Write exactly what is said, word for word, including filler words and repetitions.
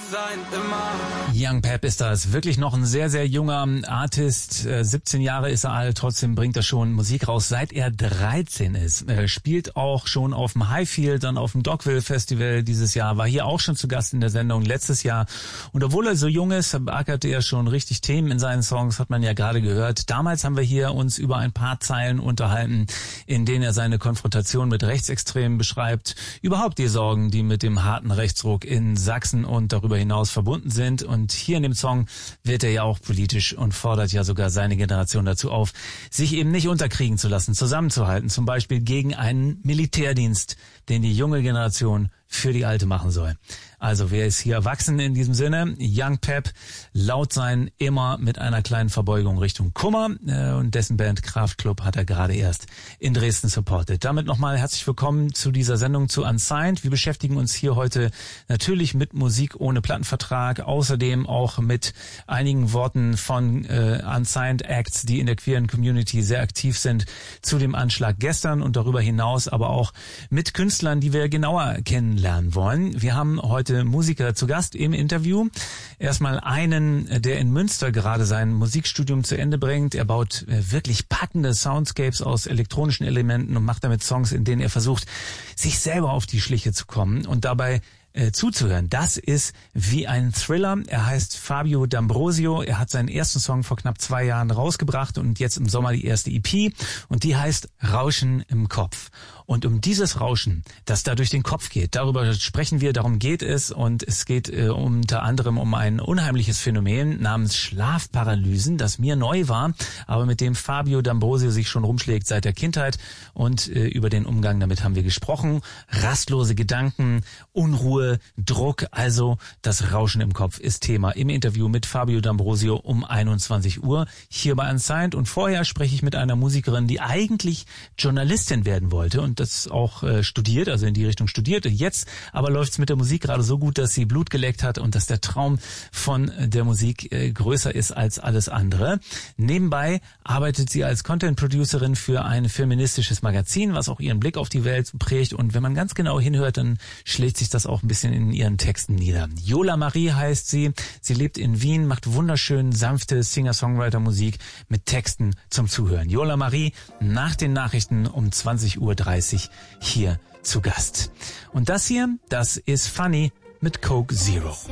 sein, immer. Young Pep ist das. Wirklich noch ein sehr, sehr junger Artist. Äh, siebzehn Jahre ist er alt, trotzdem bringt er schon Musik raus, seit er dreizehn ist. Er spielt auch schon auf dem Highfield, dann auf dem Dogville Festival dieses Jahr, war hier auch schon zu Gast in der Sendung letztes Jahr. Und obwohl er so jung ist, beackerte er schon richtig Themen in seinen Songs, hat man ja gerade gehört. Damals haben wir hier uns über ein paar Zeilen unterhalten, in denen er seine Konfrontation mit Rechtsextremen beschreibt. Überhaupt die Sorgen, die mit dem harten Rechtsruck in Sachsen und darüber hinaus verbunden sind. Und hier in dem Song wird er ja auch politisch und fordert ja sogar seine Generation dazu auf, sich eben nicht unterkriegen zu lassen, zusammenzuhalten, zum Beispiel gegen einen Militärdienst, den die junge Generation für die alte machen soll. Also wer ist hier erwachsen in diesem Sinne? Young Pep, laut sein, immer mit einer kleinen Verbeugung Richtung Kummer, äh, und dessen Band Kraftklub hat er gerade erst in Dresden supportet. Damit nochmal herzlich willkommen zu dieser Sendung zu Unsigned. Wir beschäftigen uns hier heute natürlich mit Musik ohne Plattenvertrag, außerdem auch mit einigen Worten von äh, Unsigned Acts, die in der queeren Community sehr aktiv sind, zu dem Anschlag gestern und darüber hinaus aber auch mit Künstlern, die wir genauer kennenlernen wollen. Wir haben heute Musiker zu Gast im Interview. Erstmal einen, der in Münster gerade sein Musikstudium zu Ende bringt. Er baut wirklich packende Soundscapes aus elektronischen Elementen und macht damit Songs, in denen er versucht, sich selber auf die Schliche zu kommen und dabei äh, zuzuhören. Das ist wie ein Thriller. Er heißt Fabio D'Ambrosio. Er hat seinen ersten Song vor knapp zwei Jahren rausgebracht und jetzt im Sommer die erste E P. Und die heißt Rauschen im Kopf. Und um dieses Rauschen, das da durch den Kopf geht, darüber sprechen wir, darum geht es. Und es geht äh, unter anderem um ein unheimliches Phänomen namens Schlafparalysen, das mir neu war, aber mit dem Fabio D'Ambrosio sich schon rumschlägt seit der Kindheit. Und äh, über den Umgang damit haben wir gesprochen. Rastlose Gedanken, Unruhe, Druck, also das Rauschen im Kopf ist Thema im Interview mit Fabio D'Ambrosio um einundzwanzig Uhr hier bei Unsigned. Und vorher spreche ich mit einer Musikerin, die eigentlich Journalistin werden wollte und das auch äh, studiert, also in die Richtung studiert. Jetzt aber läuft es mit der Musik gerade so gut, dass sie Blut geleckt hat und dass der Traum von der Musik äh, größer ist als alles andere. Nebenbei arbeitet sie als Content-Producerin für ein feministisches Magazin, was auch ihren Blick auf die Welt prägt. Und wenn man ganz genau hinhört, dann schlägt sich das auch ein bisschen in ihren Texten nieder. Yola Marie heißt sie. Sie lebt in Wien, macht wunderschön sanfte Singer-Songwriter-Musik mit Texten zum Zuhören. Yola Marie nach den Nachrichten um zwanzig Uhr dreißig hier zu Gast. Und das hier, das ist Funny mit Coke Zero.